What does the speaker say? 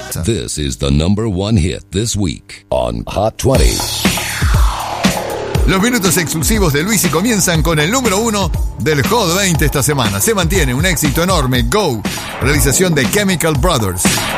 This is the number one hit this week on Hot 20. Los minutos exclusivos de Luis y comienzan con el número 1 del Hot 20 esta semana. Se mantiene un éxito enorme, Go, realización de Chemical Brothers.